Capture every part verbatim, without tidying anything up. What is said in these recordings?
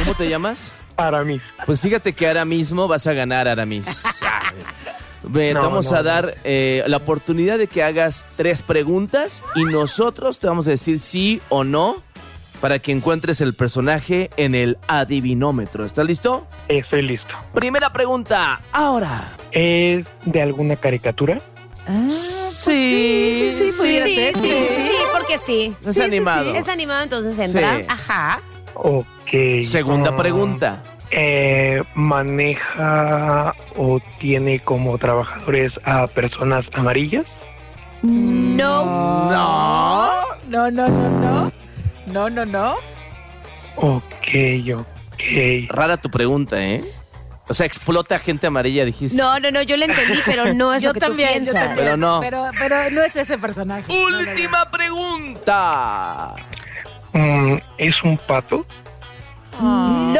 ¿Cómo te llamas? Aramis. Pues fíjate que ahora mismo vas a ganar, Aramis. Ve, No, te vamos no, a no. dar eh, la oportunidad de que hagas tres preguntas y nosotros te vamos a decir sí o no para que encuentres el personaje en el adivinómetro. ¿Estás listo? Estoy listo. Primera pregunta, ahora. ¿Es de alguna caricatura? Ah, pues sí, sí, sí, pudiera Sí, ser. sí, sí, porque sí. Es sí, animado. sí. Es animado, entonces entra. Sí. Ajá. Ok. Segunda Ah, pregunta. eh, ¿Maneja o tiene como trabajadores a personas amarillas? No. No. No, no, no, no. No, no, no. Ok, ok. Rara tu pregunta, ¿eh? O sea, explota gente amarilla, dijiste. No, no, no, yo lo entendí, pero no es Yo lo que también, tú yo piensas. también. Pero no. Pero, pero no es ese personaje. No, no, no. Última pregunta. Mm, ¿Es un pato? ¡No!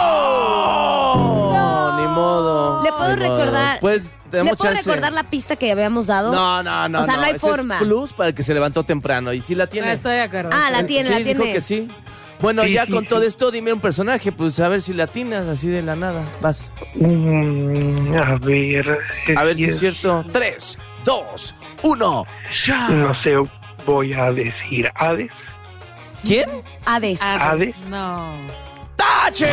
No. Ni modo. ¿Le puedo Ni modo. recordar- Pues, ¿Le tenemos puedo chance. recordar la pista que habíamos dado? No, no, no. O sea, no hay Ese forma. Es plus para el que se levantó temprano. Y sí la tiene. No, estoy de acuerdo. Ah, la tiene, sí, la tiene. dijo que sí. Bueno, Sí, ya sí, con sí. todo esto, dime un personaje, pues a ver si la atinas así de la nada. Vas. Mm, a ver. A ver si es es- cierto. Tres, dos, uno. ¡Ya! No sé, voy a decir Hades. ¿Quién? Hades. Hades. No. ¡Tache!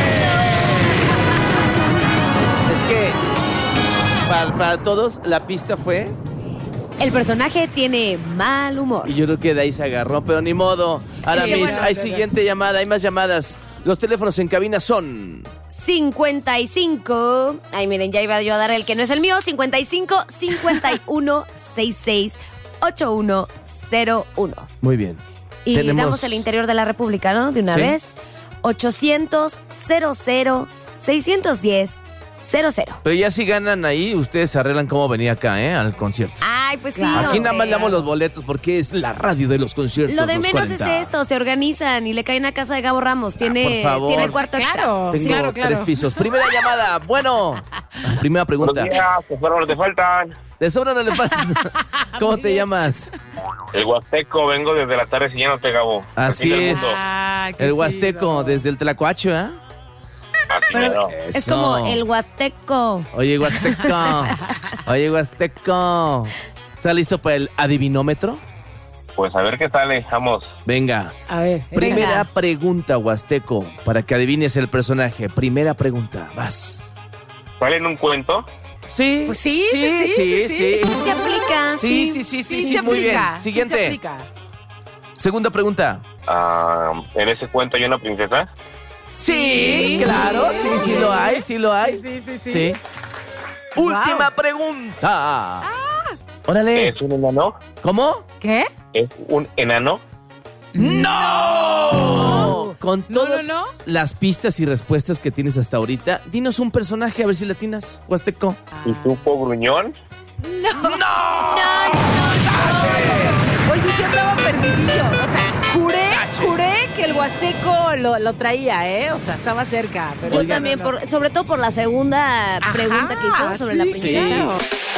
Es que para, para todos la pista fue El personaje tiene mal humor. y yo creo que de ahí se agarró, pero ni modo. Ahora Sí, mis, bueno, hay ya, ya. siguiente llamada, hay más llamadas. Los teléfonos en cabina son cincuenta y cinco. Ay, miren, ya iba yo a dar el que no es el mío. cincuenta y cinco, cincuenta y uno, sesenta y seis, ochenta y uno cero uno. muy bien. Y Tenemos- damos el interior de la República, ¿no? De una Sí. vez. ochocientos, cero cero, seiscientos diez, cero cero. Pero ya si ganan ahí, ustedes arreglan cómo venir acá, ¿eh? Al concierto. Ay, pues sí. Claro. Aquí nada más hombre. damos los boletos porque es la radio de los conciertos. Lo de los menos cuarenta. es esto, se organizan y le caen a casa de Gabo Ramos. Tiene, por favor. tiene cuarto extra. Claro, Tengo claro, claro. tres pisos. Primera llamada. Bueno. Primera pregunta. Buenos días, que fueron los que faltan. ¿De sobra no le falta? ¿Cómo te llamas? El Huasteco, vengo desde la tarde siguiéndote, Gabo. Así Aquí del es. mundo. Ah, qué El Huasteco, chido. desde el Tlacuacho, ¿eh? Así Pero mero. es Eso. como el Huasteco. Oye, Huasteco. Oye, Huasteco. ¿Estás listo para el adivinómetro? Pues a ver qué sale, vamos. Venga. A ver. Primera Venga. pregunta, Huasteco, para que adivines el personaje. Primera pregunta, vas. ¿Sale en un cuento? Sí. Pues sí, sí, sí, sí, sí. sí. Eso se aplica. Sí, sí, sí, sí, sí, se muy aplica, bien. sí Siguiente. se aplica. Segunda pregunta. Ah, ¿en ese cuento hay una princesa? Sí, Sí. claro, sí, sí lo hay, sí lo hay. Sí, sí, sí. Sí. Última pregunta. Órale. ¿Es un enano? ¿Cómo? ¿Qué? ¿Es un enano? ¡No! Con No, todas no, no. las pistas y respuestas que tienes hasta ahorita, dinos un personaje a ver si latinas, Huasteco. ¿Y supo gruñón? No, no, Oye, sí andaba perdidillo. O sea, juré, juré que el Huasteco lo, lo traía, ¿eh? O sea, estaba cerca. Pero Yo Oigan, también, no, no. por, sobre todo por la segunda Ajá, pregunta que hizo sobre la sí, princesa. sí.